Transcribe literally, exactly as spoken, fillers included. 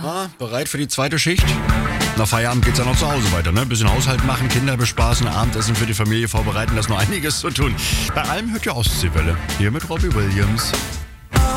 Ah, bereit für die zweite Schicht? Nach Feierabend geht's ja noch zu Hause weiter, ne? Bisschen Haushalt machen, Kinder bespaßen, Abendessen für die Familie vorbereiten, da ist noch einiges zu tun. Bei allem hört ihr Ostseewelle. Hier mit Robbie Williams.